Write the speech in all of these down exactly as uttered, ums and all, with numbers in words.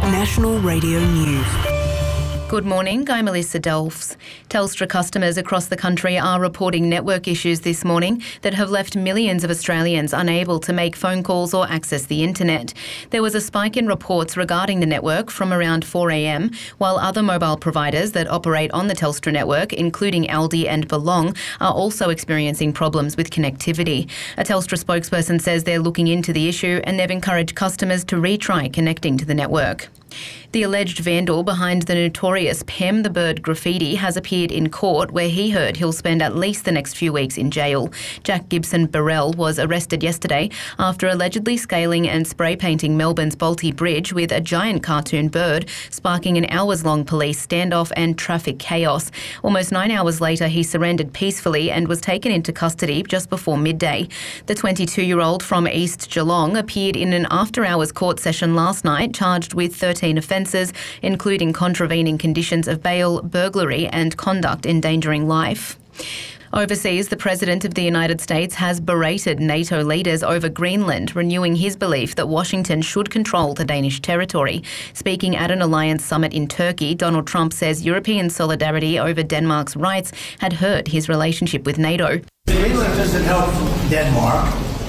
National Radio News. Good morning, I'm Melissa Delfs. Telstra customers across the country are reporting network issues this morning that have left millions of Australians unable to make phone calls or access the internet. There was a spike in reports regarding the network from around four a m, while other mobile providers that operate on the Telstra network, including Aldi and Belong, are also experiencing problems with connectivity. A Telstra spokesperson says they're looking into the issue and they've encouraged customers to retry connecting to the network. The alleged vandal behind the notorious Pem the Bird graffiti has appeared in court, where he heard he'll spend at least the next few weeks in jail. Jack Gibson Burrell was arrested yesterday after allegedly scaling and spray painting Melbourne's Bolte Bridge with a giant cartoon bird, sparking an hours-long police standoff and traffic chaos. Almost nine hours later, he surrendered peacefully and was taken into custody just before midday. The twenty-two-year-old from East Geelong appeared in an after-hours court session last night, charged with thirteen offences, including contravening conditions of bail, burglary and conduct endangering life. Overseas, the President of the United States has berated NATO leaders over Greenland, renewing his belief that Washington should control the Danish territory. Speaking at an alliance summit in Turkey, Donald Trump says European solidarity over Denmark's rights had hurt his relationship with NATO. Greenland doesn't help Denmark.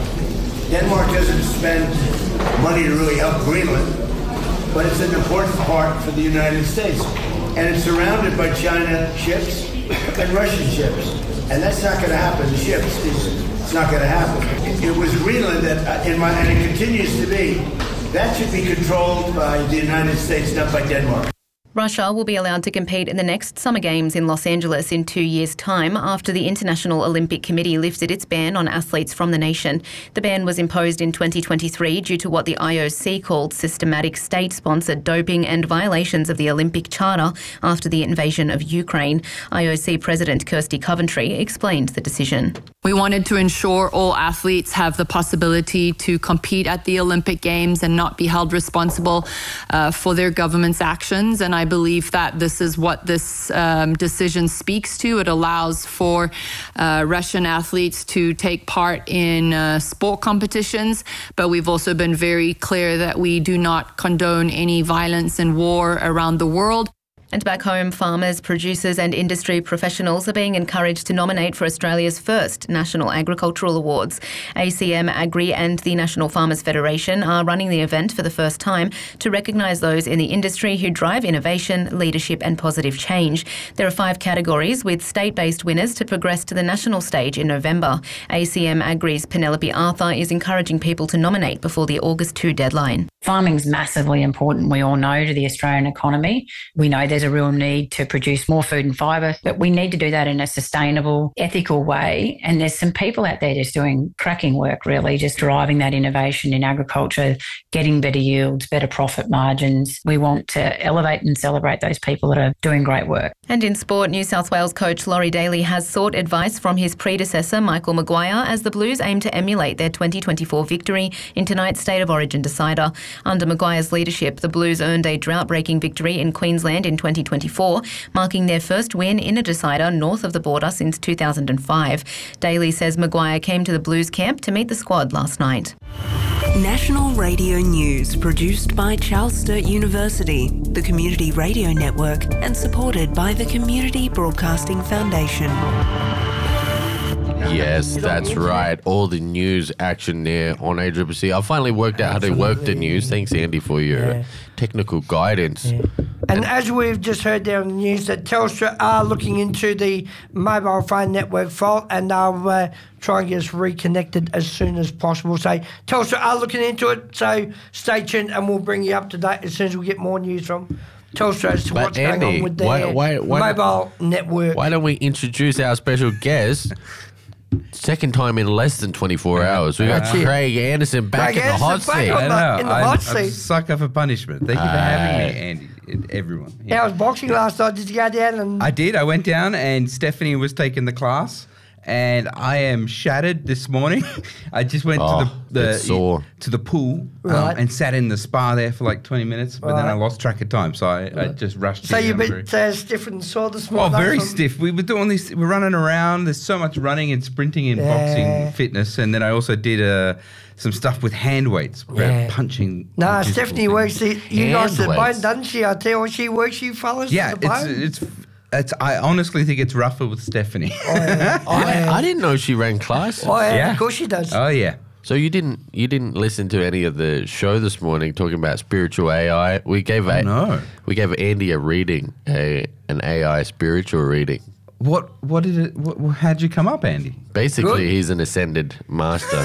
Denmark doesn't spend money to really help Greenland, but it's an important part for the United States. And it's surrounded by China ships and Russian ships. And that's not going to happen. The ships, it's, it's not going to happen. It, it was Greenland that, in my, and it continues to be, that should be controlled by the United States, not by Denmark. Russia will be allowed to compete in the next Summer Games in Los Angeles in two years' time after the International Olympic Committee lifted its ban on athletes from the nation. The ban was imposed in twenty twenty-three due to what the I O C called systematic state-sponsored doping and violations of the Olympic Charter after the invasion of Ukraine. I O C President Kirsty Coventry explained the decision. We wanted to ensure all athletes have the possibility to compete at the Olympic Games and not be held responsible uh, for their government's actions. And I believe that this is what this um, decision speaks to. It allows for uh, Russian athletes to take part in uh, sport competitions, but we've also been very clear that we do not condone any violence and war around the world. And back home, farmers, producers and industry professionals are being encouraged to nominate for Australia's first National Agricultural Awards. A C M Agri and the National Farmers Federation are running the event for the first time to recognise those in the industry who drive innovation, leadership and positive change. There are five categories, with state-based winners to progress to the national stage in November. A C M Agri's Penelope Arthur is encouraging people to nominate before the August second deadline. Farming's massively important, we all know, to the Australian economy. We know there's a real need to produce more food and fibre, but we need to do that in a sustainable, ethical way. And there's some people out there just doing cracking work, really, just driving that innovation in agriculture, getting better yields, better profit margins. We want to elevate and celebrate those people that are doing great work. And in sport, New South Wales coach Laurie Daly has sought advice from his predecessor, Michael Maguire, as the Blues aim to emulate their twenty twenty-four victory in tonight's State of Origin decider. Under Maguire's leadership, the Blues earned a drought-breaking victory in Queensland in twenty twenty-four, marking their first win in a decider north of the border since two thousand five. Daly says Maguire came to the Blues camp to meet the squad last night. National Radio News, produced by Charles Sturt University, the Community Radio Network, and supported by the Community Broadcasting Foundation. Yes, that's right. All the news action there on A C C C. I finally worked out how to work the news. Thanks, Andy, for your yeah. technical guidance. Yeah. And as we've just heard there on the news, that Telstra are looking into the mobile phone network fault, and they'll uh, try and get us reconnected as soon as possible. So Telstra are looking into it, so stay tuned and we'll bring you up to date as soon as we get more news from Telstra as to but what's Andy, going on with their why, why, why mobile network. Why don't we introduce our special guest? Second time in less than twenty-four hours. We got That's Craig Anderson back Craig in the hot Anderson back seat. on the- in the I'm, hot I'm seat. sucker for punishment. Thank you for having me, Andy, and everyone. Yeah. How was boxing last night? Did you go down and... I did. I went down and Stephanie was taking the class. And I am shattered this morning. I just went Oh, to the, the it's sore. to the pool Right. um, and sat in the spa there for like twenty minutes, but then Right. I lost track of time, so I, I just rushed. So in. you're a I'm very- bit uh, stiff and sore this Oh, morning? very From- stiff. We were doing this. We're running around. There's so much running and sprinting and Yeah. boxing fitness, and then I also did a some stuff with hand weights, about Yeah. punching. No, punches Stephanie and works the, you guys to the Hand bone, weights. doesn't she? I tell you, she works you fellas Yeah, to the it's bone. it's it's. I honestly think it's rougher with Stephanie. Oh, yeah. Oh, yeah. I didn't know she ran classes. Oh, yeah, Yeah. of course she does. Oh yeah. So you didn't you didn't listen to any of the show this morning talking about spiritual A I? We gave a, no. we gave Andy a reading, a an A I spiritual reading. What what did it? What, how'd you come up, Andy? Basically, Good. he's an ascended master.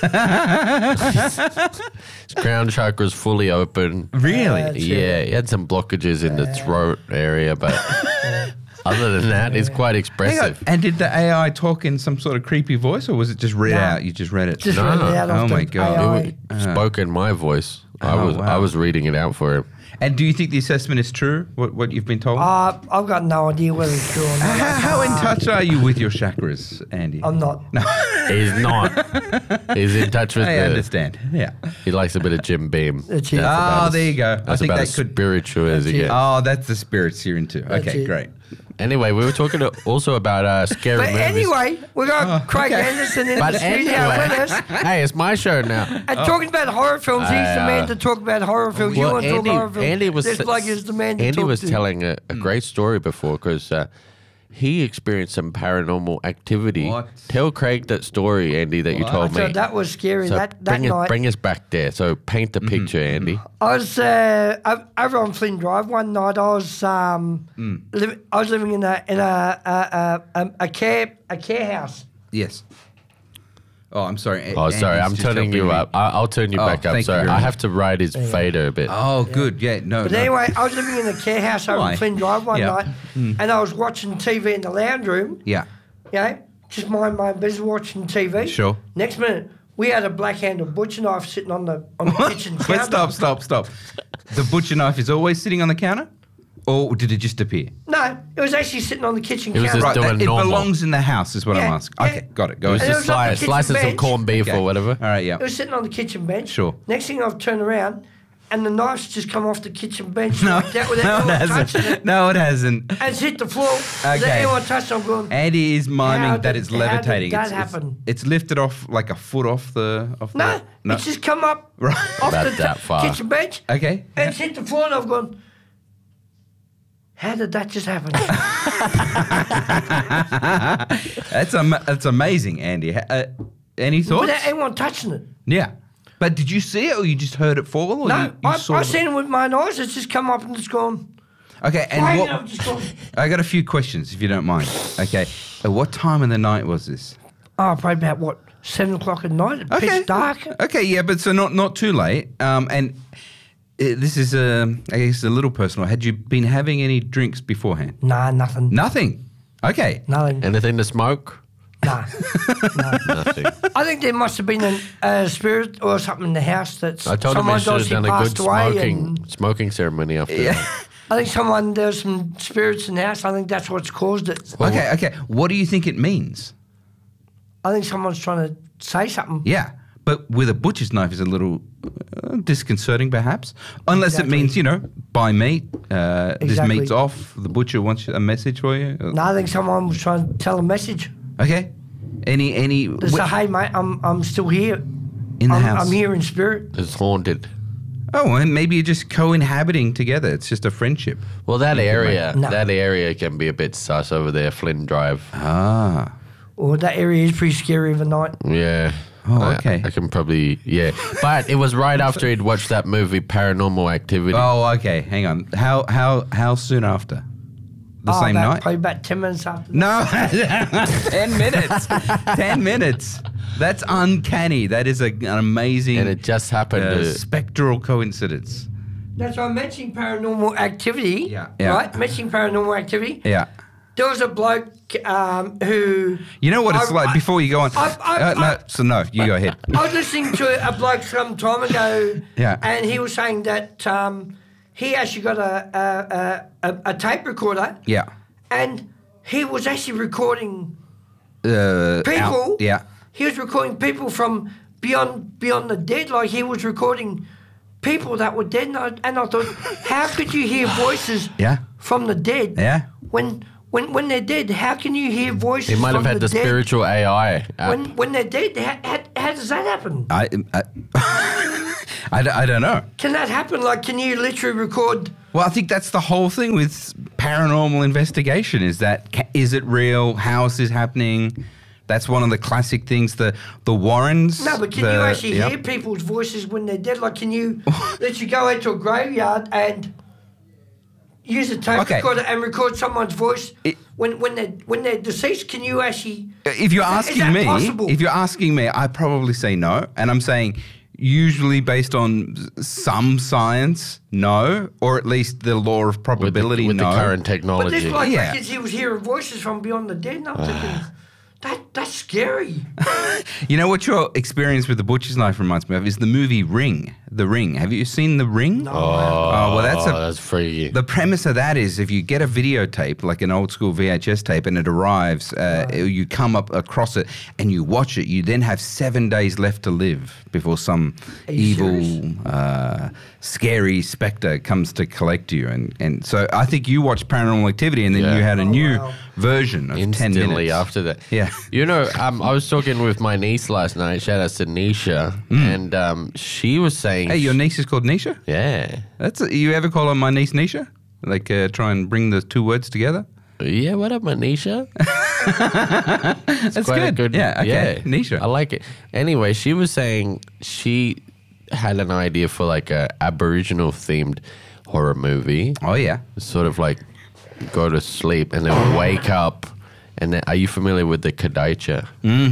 His crown chakra's fully open. Really? That's Yeah, he had some blockages in the throat area, but other than that, he's quite Hang on. expressive. And did the A I talk in some sort of creepy voice, or was it just read No. out? You just read it. Just No. read it out Oh off my the God. A I. It was spoken my voice. I Oh, was wow. I was reading it out for him. And do you think the assessment is true? What what you've been told? Uh, I've got no idea whether it's true or not. how, how in touch are you with your chakras, Andy? I'm not. He's not. He's in touch with I the. understand. Yeah. He likes a bit of Jim Beam. That's it. Ah, about there as- you go. I That's think about that as could- spiritual as he That's it. gets. Oh, that's the spirits you're into. That's Okay, it. great. Anyway, we were talking to- also about uh, scary But movies. anyway, we got Oh, Craig okay. Anderson in But the studio anyway, with us. hey, it's my show now. And talking about horror films, he's the Uh, man to talk about horror films. you Well, want to Andy, talk horror films? Andy was this bloke is the man to Andy talk was to. telling a, a great story before because uh, he experienced some paranormal activity. What? Tell Craig that story, Andy, that you What? told So me. that was scary. So that that bring, night, us, bring us back there. So paint the Mm-hmm. picture, Andy. I was uh, o- over on Flynn Drive one night. I was um, Mm. li- I was living in a in a a, a, a, a care a care house. Yes. Oh, I'm sorry. A- Oh, sorry, Andy's I'm just turning you helping me. up. I, I'll turn you Oh, back up. thank you Sorry, very I much. have to ride his fader a bit. Oh, good. Yeah, no. But no. anyway, I was living in a care house over Why? on Flynn Drive one Yeah. night, and I was watching T V in the lounge room. Yeah. You know, just mind my own business watching T V. Sure. Next minute, we had a black-handled butcher knife sitting on the on the kitchen counter. Wait, stop, stop, stop. The butcher knife is always sitting on the counter? Or did it just appear? No, it was actually sitting on the kitchen It was counter. just Right, doing that- it normal. belongs in the house, is what I'm Yeah, asking. yeah. Okay, got it. It Go was ahead. And it just was on the slice, kitchen slices of bench. corned beef Okay. or whatever. All right, yeah. It was sitting on the kitchen bench. Sure. Next thing I've turned around, and the knife's just come off the kitchen bench No, like that without no, it anyone touching hasn't. it. No, it hasn't. And it's hit the floor. Okay. Without anyone touching it, I'm going, Andy is miming How that did- it's how did levitating. that it's, it's- happen? It's, lifted off like a foot off the off no, the it's just come up Right. off About the that t- far. kitchen bench. Okay. And it's hit the floor, and I've gone, how did that just happen? That's am- that's amazing, Andy. Ha- Uh, any thoughts? Without anyone touching it. Yeah. But did you see it or you just heard it fall? Or No, you, you I, saw I've it? seen it with my own eyes. It's just come up and it's gone. Okay, and Bang, what, and I've just gone, I got a few questions, if you don't mind. Okay. Uh, what time of the night was this? oh, probably about, what, seven o'clock at night? It's Okay. pitch dark. Okay, yeah, but so not not too late. Um, and uh, this is, um, I guess, a little personal. Had you been having any drinks beforehand? Nah, nothing. Nothing. Okay. Nothing. Anything to smoke? Nah. Nothing. I think there must have been a uh, spirit or something in the house that's I told him someone he should have obviously done a passed good away. smoking And smoking ceremony after Yeah. that. I think someone, there's some spirits in the house. I think that's what's caused it. Okay, okay. What do you think it means? I think someone's trying to say something. Yeah, but with a butcher's knife is a little uh, disconcerting, perhaps. Unless Exactly. it means, you know, buy meat. Uh, This Exactly. meat's off. The butcher wants a message for you. Uh, No, I think someone was trying to tell a message. Okay. Any any To wh- say, hey, mate, I'm, I'm still here. in the I'm, house? I'm here in spirit. It's haunted. Oh, and maybe you're just co-inhabiting together. It's just a friendship. Well, that area, No. that area can be a bit sus over there, Flynn Drive. Ah. Well, that area is pretty scary of a night. Yeah. Oh, I- okay. I, can probably, yeah. But it was right after he'd watched that movie, Paranormal Activity. Oh, okay. Hang on. How how how soon after? The Oh, same about, night? Probably about ten minutes after. No, ten minutes. ten minutes. That's uncanny. That is a, an amazing And it just happened uh, to. spectral coincidence. That's why I'm mentioning paranormal activity. Yeah. Yeah. Right? Mentioning paranormal activity. Yeah. There was a bloke um, who. You know what it's I- like I- before you go on. I- I- Uh, no, I- so no, you go ahead. I was listening to a bloke some time ago, Yeah. and he was saying that um, he actually got a a, a a tape recorder, Yeah. and he was actually recording Uh, people. out- yeah. He was recording people from beyond beyond the dead. Like he was recording people that were dead, and I, and I thought, how could you hear voices Yeah. from the dead? Yeah. When when when they're dead, how can you hear voices? He might have from had the, dead? spiritual A I app. When when they're dead, how, how, how does that happen? I, I, I, don't- I don't know. Can that happen? Like, can you literally record? Well, I think that's the whole thing with paranormal investigation is that, ca- is it real? How is this happening? That's one of the classic things. The the Warrens. No, but can the- you actually yep. hear people's voices when they're dead? Like, can you literally go into a graveyard and use a tape Okay. recorder and record someone's voice It- when when they when they're deceased? Can you actually? If you're Is that- is asking that me, possible? if you're asking me, I probably say no, and I'm saying usually based on s- some science, no, or at least the law of with the, probability, with no. the current But this technology. bloke Yeah. reckons he was hearing voices from beyond the dead, and I'm thinking, that that's scary. You know what your experience with the butcher's knife reminds me of is the movie Ring. The Ring. Have you seen The Ring? No. Oh, well, that's oh, a. that's freaky. The premise of that is if you get a videotape, like an old school V H S tape, and it arrives, uh, you come up across it and you watch it, you then have seven days left to live before some Are you evil, serious? uh, scary spectre comes to collect you. And, and so I think you watched Paranormal Activity and then Yeah. you had a Oh, new wow. version of ten Instantly minutes. after that. Yeah. You know, um, I was talking with my niece last night. Shout out to Nisha. And um, she was saying. Hey, your niece is called Nisha? Yeah. That's a, you ever call her my niece Nisha? Like uh, try and bring the two words together? Yeah, what up, Manisha? That's Quite a good. Yeah, okay. Yeah, Nisha. I like it. Anyway, she was saying she had an idea for like a Aboriginal themed horror movie. Oh, yeah. Sort of like go to sleep and then wake up. And then, are you familiar with the Kadaicha?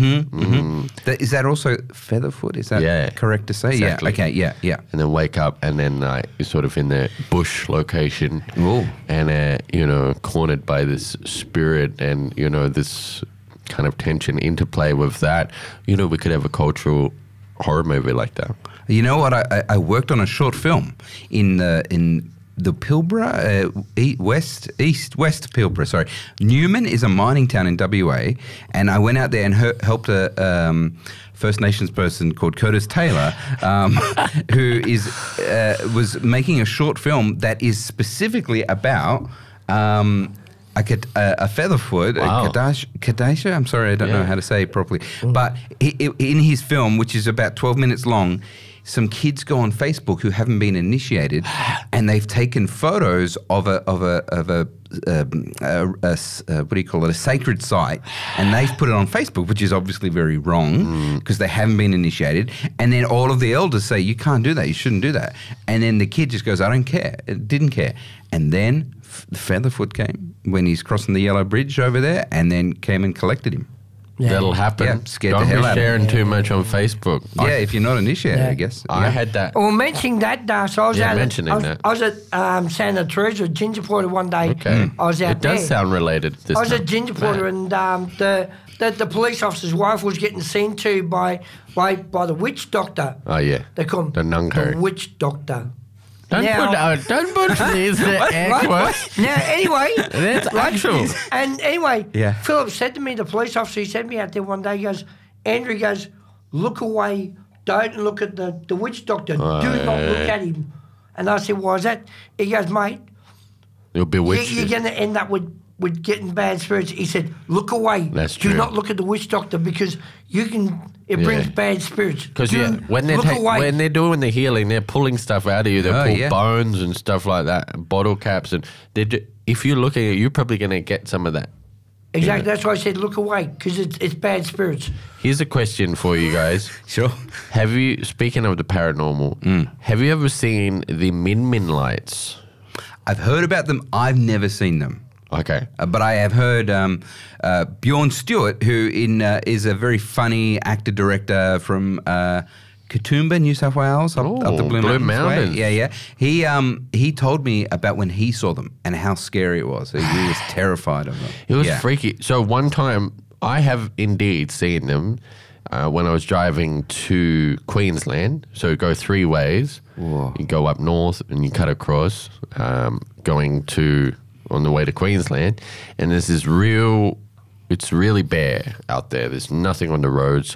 That, is that also Featherfoot? Is that Yeah. correct to say? Exactly. Yeah. Okay. Yeah. Yeah. And then wake up and then uh, you're sort of in the bush location. Ooh. And, uh, you know, cornered by this spirit and, you know, this kind of tension interplay with that. You know, we could have a cultural horror movie like that. You know what? I, I I worked on a short film in the in the Pilbara, uh, e- west east west Pilbara. Sorry, Newman is a mining town in W A, and I went out there and her- helped a um, First Nations person called Curtis Taylor, um, who is uh, was making a short film that is specifically about. Um, a, cat- a, a featherfoot, Wow. a Kadash, Kadasha, I'm sorry, I don't know Yeah. how to say it properly. But i i in his film, which is about twelve minutes long, some kids go on Facebook who haven't been initiated, and they've taken photos of a of a of a, um, a, a s- uh, what do you call it, a sacred site, and they've put it on Facebook, which is obviously very wrong because they haven't been initiated. And then all of the elders say you can't do that, you shouldn't do that. And then the kid just goes, I don't care, it didn't care. And then F- Featherfoot came when he's crossing the yellow bridge over there, and then came and collected him. That'll happen. Yeah, scared the Don't hell be out of me. sharing too much on Facebook. Yeah, if you're not initiated, Yeah. I guess. I Yeah. had that. Well, mentioning that, uh, so I was Yeah, out mentioning at, I was, that. I was at um, Santa Teresa, Ginger Porter one day. Okay. I was out It does there. sound related this I was time. at Ginger Porter, Right. and um, the, the the police officer's wife was getting seen to by by by the witch doctor. Oh, yeah. They call him The Nungo. the witch doctor. Don't Now- put, uh, don't put these air Right? quotes. Now, anyway, That's actual. and anyway, Yeah. Philip said to me, the police officer, he sent me out there one day. He goes, Andrew, he goes, look away, don't look at the, the witch doctor, do not look at him. And I said, why is that? He goes, mate, You'll you, bewitch you're you. going to end up with, with getting bad spirits. He said, look away. That's Do true. not look at the witch doctor because you can. It brings Yeah. bad spirits. Because Do yeah, when they're look ta- away. when they're doing the healing, they're pulling stuff out of you. They Oh, pull yeah. bones and stuff like that, and bottle caps, and they do, if you're looking at it, you're probably going to get some of that. Exactly. That's why I said look away because it's it's bad spirits. Here's a question for you guys. Sure. Have you, speaking of the paranormal, have you ever seen the Min Min lights? I've heard about them. I've never seen them. Okay. Uh, but I have heard um, uh, Bjorn Stewart, who in uh, is a very funny actor director from uh, Katoomba, New South Wales, up, up the Oh, Blue, Blue Mountains. way. Mountains. Yeah, yeah. He um, he told me about when he saw them and how scary it was. He, he was terrified of them. It was yeah. freaky. So one time, I have indeed seen them uh, when I was driving to Queensland. So go three ways. Whoa. You go up north and you cut across, um, going to on the way to Queensland, and there's this real. It's really bare out there. There's nothing on the roads.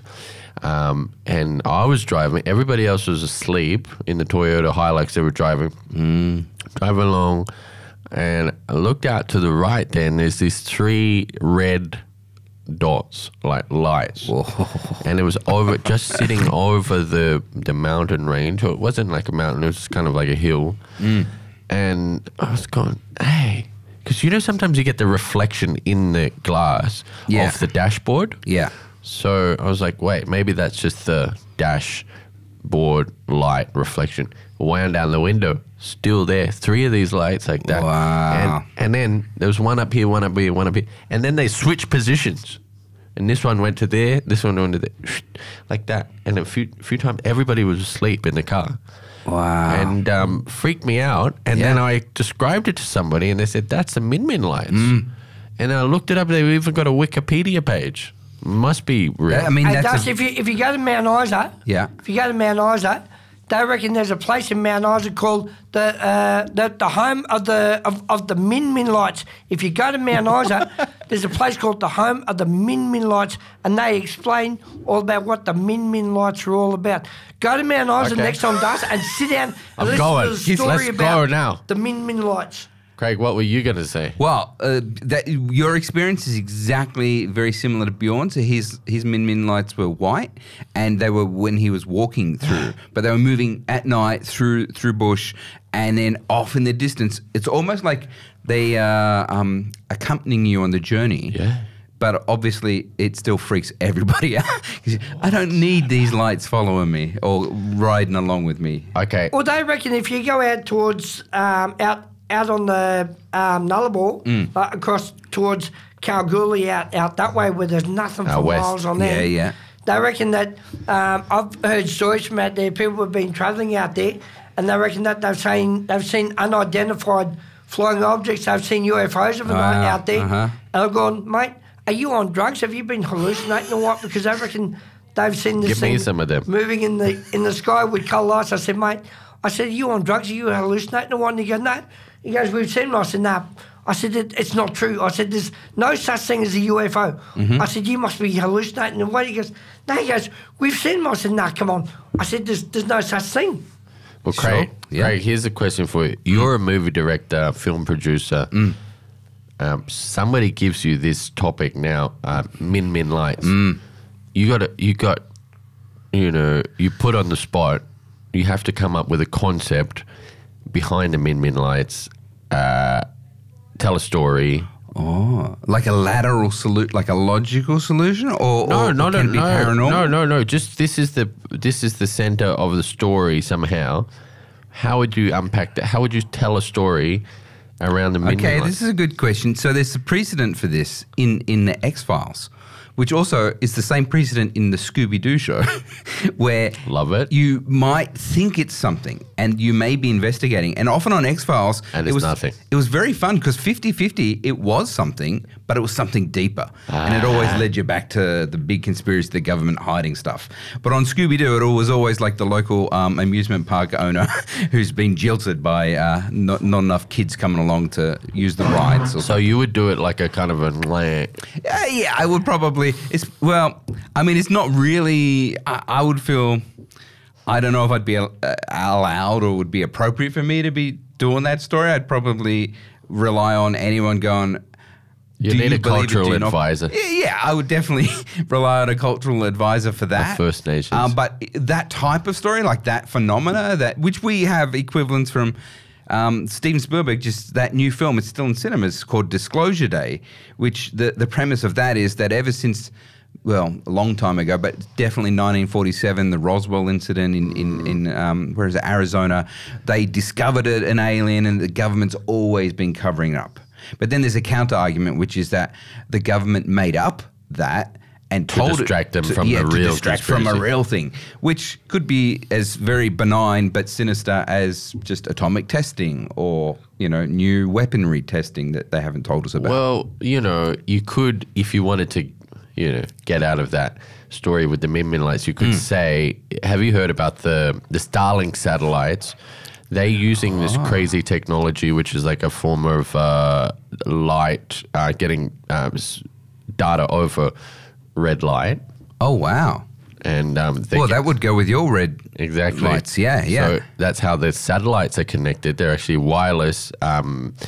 Um, and I was driving. Everybody else was asleep in the Toyota Hilux they were driving. Mm. Driving along. And I looked out to the right then. There's these three red dots, like lights. And it was over, just sitting over the the mountain range. Or it wasn't like a mountain, it was just kind of like a hill. Mm. And I was going, hey, because you know sometimes you get the reflection in the glass Yeah. of the dashboard. Yeah. So I was like, wait, maybe that's just the dashboard light reflection. Wound down the window, still there. Three of these lights like that. Wow. And, and then there was one up here, one up here, one up here. And then they switched positions. And this one went to there, this one went to there. Like that. And a few few times, everybody was asleep in the car. Wow. And um, freaked me out. And Yeah. then I described it to somebody and they said, that's the Min Min lights. Mm. And I looked it up. They've even got a Wikipedia page. Must be real. I mean, Hey, that's Dust, a, if you if you go to Mount Isa, Yeah. if you go to Mount Isa, they reckon there's a place in Mount Isa called the uh, the, the home of the of, of the Min Min lights. If you go to Mount Isa, there's a place called the home of the Min Min lights, and they explain all about what the Min Min lights are all about. Go to Mount Isa Okay. next time, Dust, and sit down and I'm listen going. to the Yes, story let's go about now. the Min Min lights. Craig, what were you going to say? well, uh, that your experience is exactly very similar to Bjorn's. His his Min Min lights were white, and they were when he was walking through, but they were moving at night through through bush, and then off in the distance. It's almost like they are um, accompanying you on the journey. Yeah. But obviously, it still freaks everybody out. 'Cause I don't need these lights following me or riding along with me. Okay. Well, they reckon if you go out towards um, out out on the um, Nullarbor, Mm. uh, across towards Kalgoorlie, out out that way where there's nothing Out for west. miles on there. Yeah, yeah. They reckon that um, I've heard stories from out there. People have been travelling out there, and they reckon that they've seen they've seen unidentified flying objects. They've seen U F Os of the night Wow, out there, uh-huh. and I've gone, mate, are you on drugs? Have you been hallucinating or what? Because they reckon they've seen this Give me thing some of them. moving in the in the sky with colour lights. I said, mate, I said, are you on drugs? Are you hallucinating or what? And he goes, no. He goes, we've seen them. I said, no. I said, it, it's not true. I said, there's no such thing as a U F O. Mm-hmm. I said, you must be hallucinating. And what? He goes, no. He goes, we've seen them. I said, no, come on. I said, there's, there's no such thing. Well, Craig, Sure, yeah. Craig, here's a question for you. You're a movie director, film producer. Mm. Um, somebody gives you this topic now, uh, Min Min lights. Mm. You got to, you got, you know, you put on the spot. You have to come up with a concept behind the Min Min lights. Uh, tell a story. Oh, like a lateral solution, like a logical solution, or No, or no, no, can it be no, paranormal? no, no, no. Just this is the this is the center of the story somehow. How would you unpack that? How would you tell a story around the Min Min Okay, lights? this is a good question. So there's a precedent for this in, in the X-Files, which also is the same precedent in the Scooby-Doo show, where Love it. you might think it's something and you may be investigating. And often on X-Files, And it it's was nothing. It was very fun because fifty-fifty, it was something, but it was something deeper. And it always led you back to the big conspiracy, the government hiding stuff. But on Scooby-Doo, it was always like the local um, amusement park owner who's been jilted by uh, not, not enough kids coming along to use the rides. Or So you would do it like a kind of a like, yeah, yeah, I would probably. It's well, I mean, it's not really. I, I would feel. I don't know if I'd be uh, allowed or would be appropriate for me to be doing that story. I'd probably rely on anyone going. You "Do need a believe it? Do cultural you not?" advisor. Yeah, yeah, I would definitely rely on a cultural advisor for that. First Nations. Um, but that type of story, like that phenomena, that which we have equivalents from. Um, Steven Spielberg, just that new film, it's still in cinemas, called Disclosure Day, which the, the premise of that is that ever since, well, a long time ago, but definitely nineteen forty-seven, the Roswell incident in, in, in um, where is it, Arizona, they discovered it, an alien, and the government's always been covering it up. But then there's a counter argument, which is that the government made up that and To told it distract them to- from yeah, the to real distract from a conspiracy. real thing, which could be as very benign but sinister as just atomic testing or, you know, new weaponry testing that they haven't told us about. well, you know, you could, if you wanted to, you know, get out of that story with the Min Min lights, you could Hmm. say, have you heard about the, the Starlink satellites? They're using this Ah. crazy technology, which is like a form of uh, light, uh, getting uh, s- data over red light. oh, wow. And um, they Well, get- that would go with your red Exactly. lights. Yeah, yeah. So that's how the satellites are connected. They're actually wireless, um,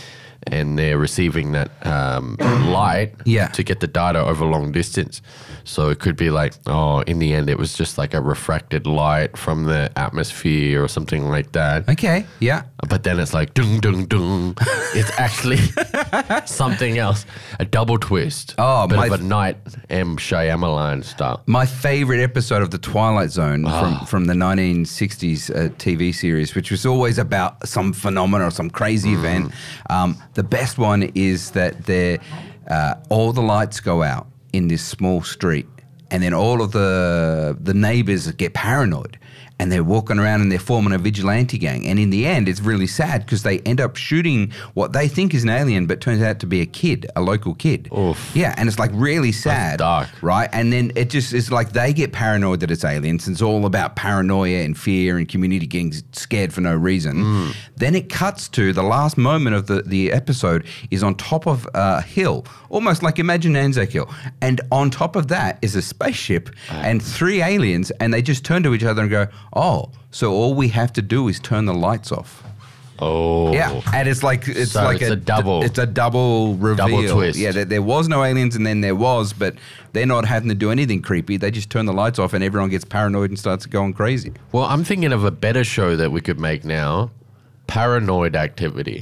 and they're receiving that um, light Yeah. to get the data over long distance. So it could be like, oh, in the end, it was just like a refracted light from the atmosphere or something like that. Okay, yeah. But then it's like, dung, dung, dung. It's actually something else. A double twist. Oh, bit my- of a Night M. Shyamalan style. My favorite episode of The Twilight Zone from, from the nineteen sixties uh, T V series, which was always about some phenomenon or some crazy event. Um, the best one is that they're, uh, all the lights go out in this small street, and then all of the the neighbors get paranoid, and they're walking around and they're forming a vigilante gang. And in the end, it's really sad because they end up shooting what they think is an alien, but turns out to be a kid, a local kid. Oof. Yeah, and it's like really sad. dark. Right? And then it just is like they get paranoid that it's aliens. It's all about paranoia and fear and community getting scared for no reason. Then it cuts to the last moment of the, the episode is on top of a hill, almost like imagine Anzac Hill. And on top of that is a spaceship and three aliens, and they just turn to each other and go, oh, so all we have to do is turn the lights off. Oh. Yeah, and it's like it's So like it's a double- It's a double reveal. Double twist. Yeah, there, there was no aliens, and then there was, but they're not having to do anything creepy. They just turn the lights off, and everyone gets paranoid and starts going crazy. Well, I'm thinking of a better show that we could make now. Paranoid Activity.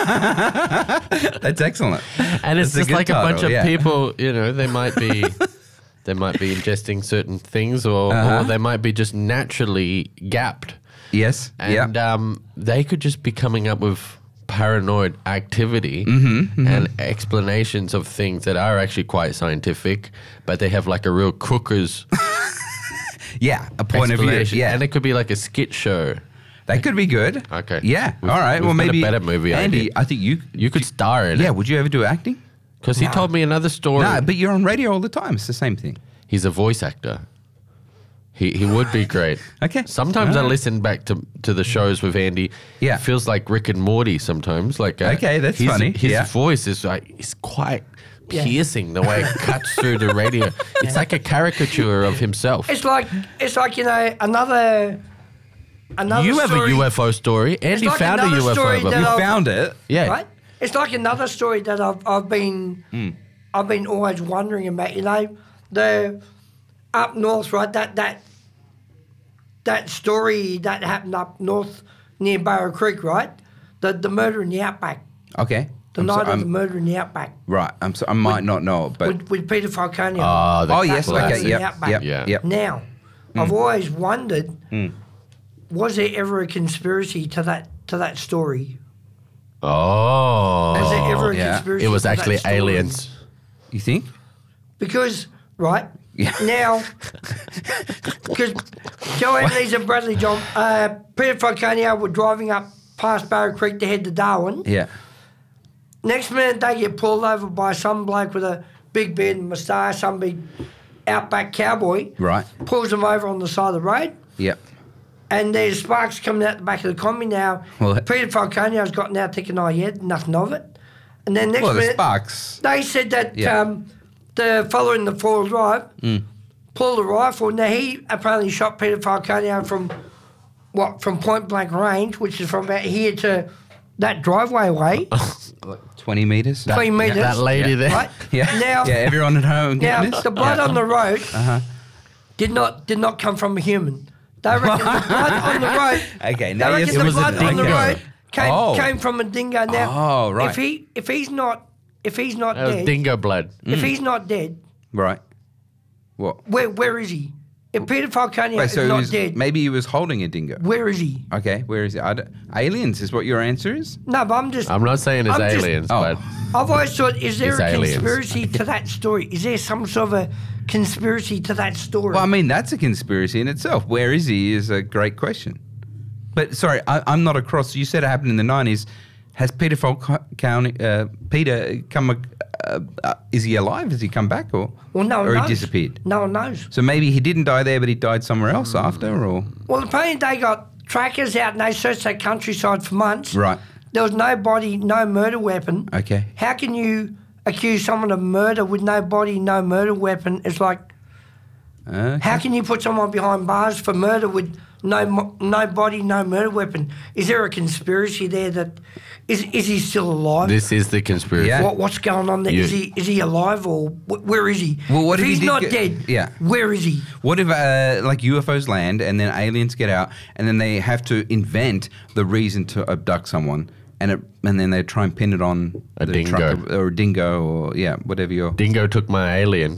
That's excellent. And it's That's a just good like a title, bunch of yeah. people, you know, they might be they might be ingesting certain things or, Uh-huh. or they might be just naturally gapped. Yes. And yeah. um, they could just be coming up with paranoid activity Mm-hmm, mm-hmm. and explanations of things that are actually quite scientific, but they have like a real crooker's Yeah. A point of view. explanation. Yeah. And it could be like a skit show. That could be good. Okay. Yeah. We've- All right. we've Well, got a maybe better movie Andy, idea. I think you You could star in Yeah. it. Would you ever do acting? Because he told me another story. No, but you're on radio all the time. It's the same thing. He's a voice actor. He he would be great. Okay. Sometimes I Alright. listen back to to the shows with Andy. Yeah. It feels like Rick and Morty sometimes. Like uh, Okay, that's his, funny. His Yeah. voice is like it's quite Yeah. piercing the way it cuts through the radio. It's like a caricature of himself. It's like it's like you know another another. You have story, a U F O story. Andy like found a another U F O. story but- that You I've- found it. yeah. right? It's like another story that I've I've been I've been always wondering about. You know, the up north, right? That that that story that happened up north near Barrow Creek, right? The the murder in the outback, Okay. the I'm so- night of I'm- the murder in the outback Right. I'm so, I might not know it, but with, with Peter Falcone. Oh, the oh yes. classic. Okay. Yep. Outback. Yep. Yeah. Yep. Now, I've always wondered, was there ever a conspiracy to that to that story? Oh. Was there ever a yeah. conspiracy? It was to that actually story? aliens. You think? Because, right, Yeah. now, because Joanne Lees and Bradley John, uh, Peter Falcone were driving up past Barrow Creek to head to Darwin. Yeah. Next minute, they get pulled over by some bloke with a big beard and moustache, some big outback cowboy. Right. Pulls them over on the side of the road. Yep. And there's sparks coming out the back of the combi now. Well, Peter Falcone's gotten out thinking, oh, yeah, nothing of it. And then next Well, the minute, sparks. they said that Yeah. um, the fellow in the four-wheel drive pulled a rifle. Now, he apparently shot Peter Falcone from, what, from point blank range, which is from about here to that driveway away, Twenty meters. three metres. That lady there. Right? Yeah. Now, yeah. Everyone at home now getting this. the blood Yeah. on the road Uh-huh. did not did not come from a human. They reckon the blood on the road. Okay, now they you're reckon the was a blood on the dingo. road came Oh. came from a dingo. Now, Oh, right. if he if he's not if he's not That was dead, dingo blood. if he's not dead, Right. What? where where is he? If Peter Falcone Wait, is so he not was, dead, maybe he was holding a dingo. where is he? Okay, where is it? I don't- aliens is what your answer is? No, but I'm just. I'm not saying it's I'm just- aliens, Oh. but I've always thought, is there It's a aliens. conspiracy to that story? Is there some sort of a conspiracy to that story? Well, I mean, that's a conspiracy in itself. Where is he is a great question. But sorry, I, I'm not across. You said it happened in the nineties. Has Peter Falcone, uh, Peter come, uh, uh, is he alive? Has he come back or, well, no one or knows. he disappeared? No one knows. So maybe he didn't die there, but he died somewhere else Hmm. after, or? Well, apparently they got trackers out and they searched that countryside for months. Right. There was no body, no murder weapon. Okay. How can you accuse someone of murder with no body, no murder weapon? It's like, Okay. how can you put someone behind bars for murder with no, mo- no body, no murder weapon. Is there a conspiracy there that is is he still alive? This is the conspiracy. Yeah. What, what's going on there? You- Is he is he alive or wh- where is he? Well, what if if he he's did not get- dead? yeah. Where is he? What if uh, like U F Os land and then aliens get out and then they have to invent the reason to abduct someone and it and then they try and pin it on A the dingo. truck or, or a dingo or yeah whatever you're. Dingo took my alien.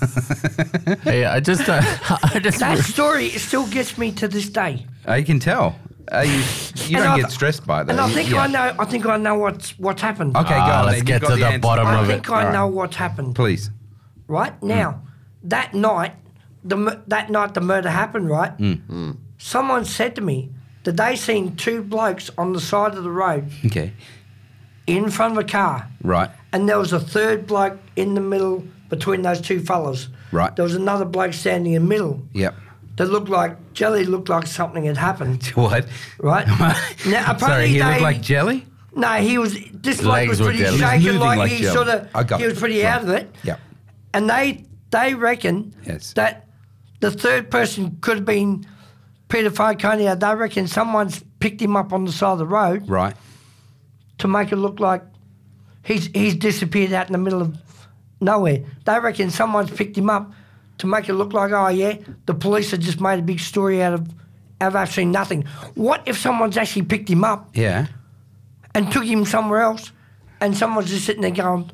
Hey, I just, uh, I just. That story still gets me to this day. I can tell. Uh, you you And don't I've- get stressed by that. And I think Yeah. I know. I think I know what's what's happened. Okay, Ah, go on. let's then. get You've got to the answer. bottom I of think it. I All right. know what's happened. Please. Right now, that night, the mur- that night the murder happened. Right. Mm. Someone said to me that they seen two blokes on the side of the road Okay. in front of a car, Right. and there was a third bloke in the middle between those two fellas. Right. There was another bloke standing in the middle Yep. that looked like jelly, looked like something had happened. What? Right. now, apparently Sorry, he they, looked like jelly. No, he was. This bloke Legs was were pretty jelly. He was shaken, moving like, like he jelly. sort of. I got He was it. pretty Right. out of it. Yep. And they they reckon Yes. that the third person could have been Peter Falconio. They reckon someone's picked him up on the side of the road Right. to make it look like he's he's disappeared out in the middle of nowhere. They reckon someone's picked him up to make it look like, oh yeah, the police have just made a big story out of out of absolutely nothing. What if someone's actually picked him up Yeah. and took him somewhere else, and someone's just sitting there going,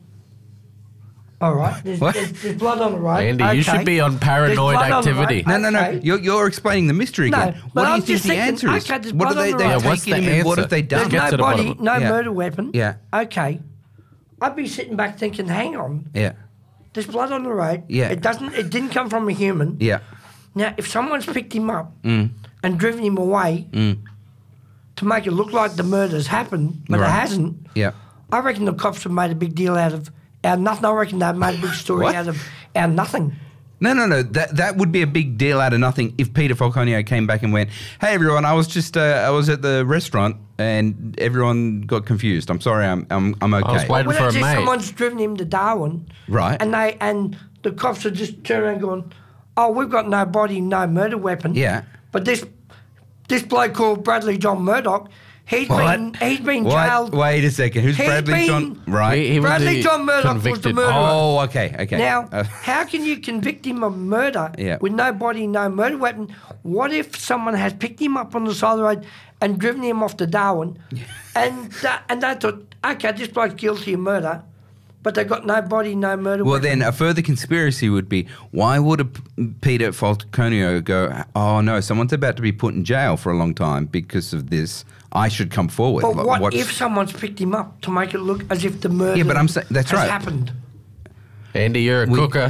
all right, there's, What? there's, there's blood on the road. Andy, okay. you should be on There's paranoid blood on the activity. road. No, no, no. Okay. You're, you're explaining the mystery No, again. but what I'm do you just think the thinking, answer is? okay, there's What are blood they? on the They're road. Yeah, what's taking the him in. What answer? have they done? There's Get no to the body, bottom. no Yeah. murder weapon. Yeah. Okay. I'd be sitting back thinking, hang on, Yeah. there's blood on the road. Yeah. It doesn't. It didn't come from a human. Yeah. Now, if someone's picked him up Mm. and driven him away to make it look like the murder's happened, but Right. it hasn't, Yeah. I reckon the cops have made a big deal out of out of nothing. I reckon they've made a big story What? out of out of nothing. No, no, no. That that would be a big deal out of nothing if Peter Falconio came back and went, "Hey, everyone, I was just uh, I was at the restaurant and everyone got confused. I'm sorry, I'm I'm, I'm okay." I was waiting Well, for a that's if mate. someone's driven him to Darwin, Right. And they and the cops are just turning around going, "Oh, we've got no body, no murder weapon." Yeah. But this this bloke called Bradley John Murdoch, he's What? been he's been What? jailed. Wait a second. Who's He's Bradley been- John? Right. He- he was Bradley the John Murdoch was the convicted- murderer. Oh, okay, okay. Now, Uh, how can you convict him of murder Yeah. with no body, no murder weapon? What if someone has picked him up on the side of the road and driven him off to Darwin, and uh, and they thought, okay, this bloke's guilty of murder, but they got no body, no murder well, weapon. then a further conspiracy would be: why would a P- Peter Falconio go? Oh no, someone's about to be put in jail for a long time because of this. I should come forward. But Like, what what's- if someone's picked him up to make it look as if the murder Yeah, but I'm saying- that's has right. happened? Andy, you're a We- cooker.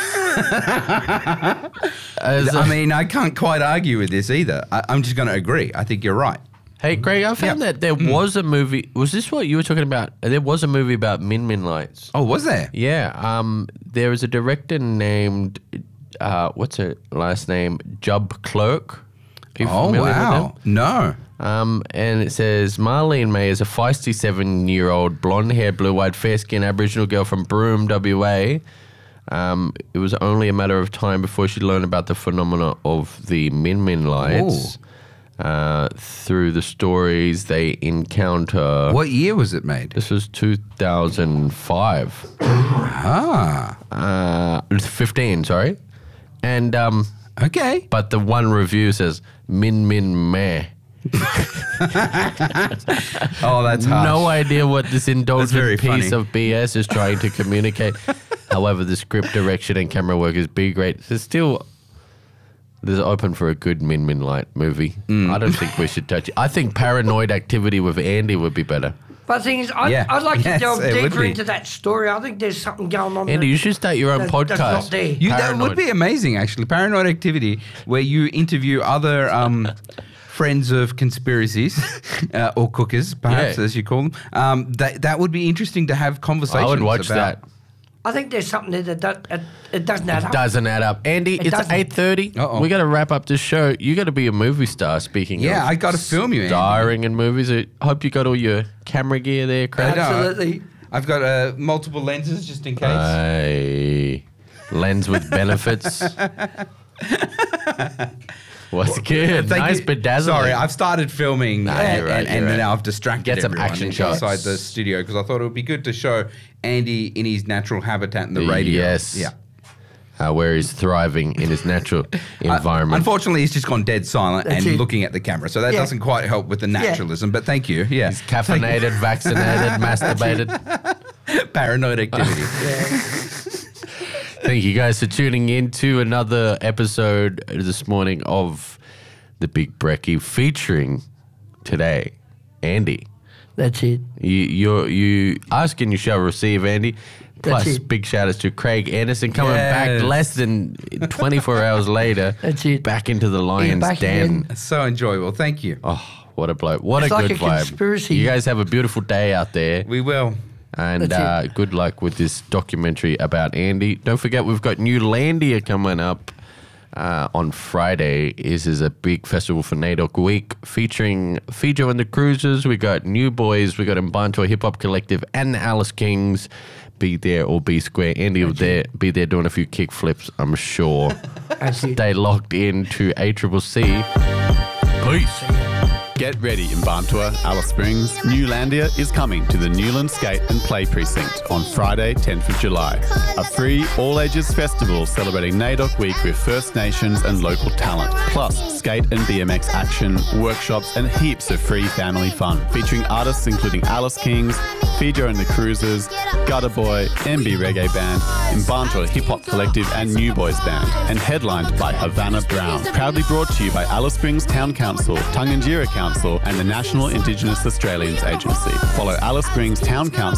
As a- I mean, I can't quite argue with this either. I, I'm just going to agree. I think you're right. Hey, Greg, I found Yep. that there was a movie. Was this what you were talking about? There was a movie about Min Min lights. Oh, was there? Yeah. Um. There was a director named, uh, what's her last name? Jub Clerk. Are you Oh, familiar with wow. No. them? Um. And it says Marlene May is a feisty seven-year-old, blonde-haired, blue-eyed, fair-skinned Aboriginal girl from Broome, W A. Um, it was only a matter of time before she learned about the phenomena of the Min Min lights. Uh, through the stories they encounter. What year was it made? This was two thousand five. Ah, Uh, fifteen, sorry. And, um, okay. but the one review says, Min Min Meh. Oh, that's harsh. No idea what this very indulgent piece funny. of B S is trying to communicate. However, the script direction and camera work is B great. There's still there's open for a good Min Min Light movie. Mm. I don't think we should touch it. I think Paranoid Activity with Andy would be better. But the thing is, I'd, Yeah. I'd like Yes, to delve it would deeper be. into that story. I think there's something going on. Andy, that- you should start your own that- podcast. that's not there. You, that Paranoid. would be amazing, actually. Paranoid Activity, where you interview other um, friends of conspiracies uh, or cookers, perhaps Yeah. as you call them. Um, that that would be interesting to have conversations. I would watch about. that. I think there's something there that do- it, it doesn't add up. Doesn't add up. Andy, It it's doesn't. eight thirty. Uh-oh. We got to wrap up this show. You got to be a movie star, speaking Yeah, of I gotta film you, Andy. starring in movies. I hope you got all your camera gear there, Craig. I know. Absolutely. I've got uh, multiple lenses just in case. Hey, lens with benefits. Was good. Thank Nice you. bedazzling. Sorry, I've started filming Nah, and, you're right, and, and you're right. now I've distracted Get some everyone action inside shots. the studio because I thought it would be good to show Andy in his natural habitat in the radio. Yes. Yeah. Uh, where he's thriving in his natural environment. Uh, unfortunately, he's just gone dead silent That's and it. looking at the camera, so that Yeah. doesn't quite help with the naturalism. But thank you. Yeah, He's caffeinated, vaccinated, masturbated. paranoid activity. Thank you guys for tuning in to another episode this morning of The Big Brekkie featuring today Andy. That's it. You you're, you ask and you shall receive, Andy. Plus, That's it. big shout outs to Craig Anderson coming Yes. back less than twenty-four hours later. That's it. Back into the Lions back Den. again. It's so enjoyable. Thank you. Oh, what a bloke. What It's a like good a vibe. conspiracy. You guys have a beautiful day out there. We will. And That's uh, it. good luck with this documentary about Andy. Don't forget, we've got New Landia coming up uh, on Friday. This is a big festival for NAIDOC Week featuring Fijo and the Cruisers. We got New Boys, we got Mbantua Hip Hop Collective and the Alice Kings. Be there or be square. Andy will there, be there doing a few kick flips, I'm sure. That's it. Stay locked in to A C C C. Peace. Get ready in Mbantua, Alice Springs. Newlandia is coming to the Newland Skate and Play Precinct on Friday, tenth of July. A free all-ages festival celebrating NAIDOC Week with First Nations and local talent. Plus, skate and B M X action, workshops and heaps of free family fun. Featuring artists including Alice Kings, Fijo and the Cruisers, Gutter Boy, M B Reggae Band, Mbantua Hip Hop Collective and New Boys Band. And headlined by Havana Brown. Proudly brought to you by Alice Springs Town Council, Tunganjira Council and the National Indigenous Australians Agency. Follow Alice Springs Town Council